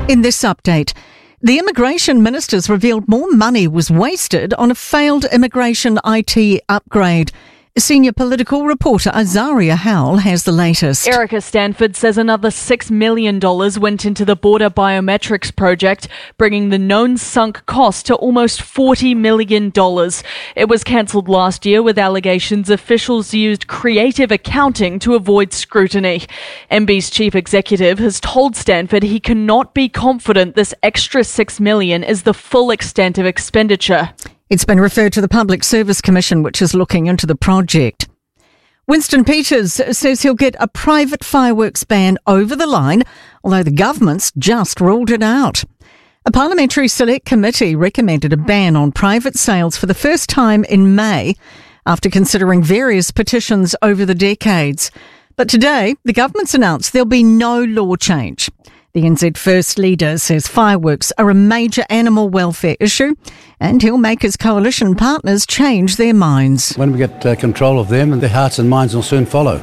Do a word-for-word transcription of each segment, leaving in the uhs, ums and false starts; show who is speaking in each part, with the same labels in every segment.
Speaker 1: In this update, the immigration ministers revealed more money was wasted on a failed immigration I T upgrade. Senior political reporter Azaria Howell has the latest.
Speaker 2: Erica Stanford says another six million dollars went into the border biometrics project, bringing the known sunk cost to almost forty million dollars. It was cancelled last year with allegations officials used creative accounting to avoid scrutiny. M B's chief executive has told Stanford he cannot be confident this extra six million dollars is the full extent of expenditure.
Speaker 1: It's been referred to the Public Service Commission, which is looking into the project. Winston Peters says he'll get a private fireworks ban over the line, although the government's just ruled it out. A parliamentary select committee recommended a ban on private sales for the first time in May, after considering various petitions over the decades. But today, the government's announced there'll be no law change. The N Z First Leader says fireworks are a major animal welfare issue, and he'll make his coalition partners change their minds.
Speaker 3: When we get uh, control of them, and their hearts and minds will soon follow.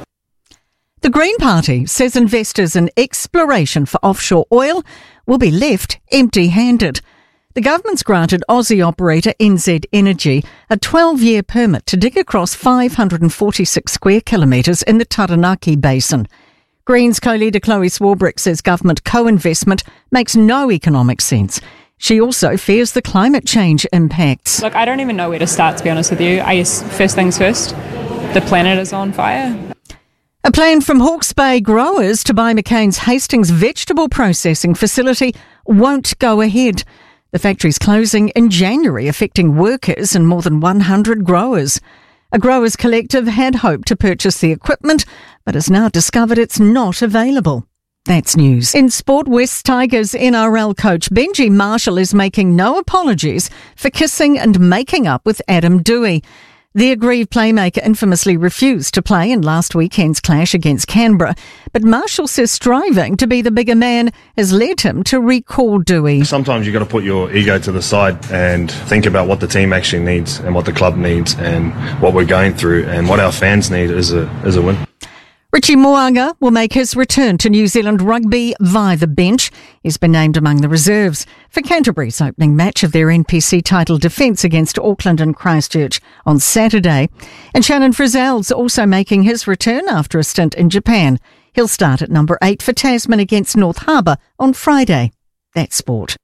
Speaker 1: The Green Party says investors in exploration for offshore oil will be left empty-handed. The government's granted Aussie operator N Z Energy a twelve-year permit to dig across five hundred forty-six square kilometres in the Taranaki Basin. Greens co-leader Chloe Swarbrick says government co-investment makes no economic sense. She also fears the climate change impacts.
Speaker 4: Look, I don't even know where to start, to be honest with you. I guess first things first, the planet is on fire.
Speaker 1: A plan from Hawke's Bay growers to buy McCain's Hastings vegetable processing facility won't go ahead. The factory's closing in January, affecting workers and more than one hundred growers. A growers collective had hoped to purchase the equipment, but has now discovered it's not available. That's news. In sport, West Tigers N R L coach Benji Marshall is making no apologies for kissing and making up with Adam Doueihi. The aggrieved playmaker infamously refused to play in last weekend's clash against Canberra, but Marshall says striving to be the bigger man has led him to recall Doueihi.
Speaker 5: Sometimes you've got to put your ego to the side and think about what the team actually needs and what the club needs and what we're going through and what our fans need is a, is a win.
Speaker 1: Richie Mo'unga will make his return to New Zealand rugby via the bench. He's been named among the reserves for Canterbury's opening match of their N P C title defence against Auckland and Christchurch on Saturday. And Shannon Frizzell's also making his return after a stint in Japan. He'll start at number eight for Tasman against North Harbour on Friday. That's sport.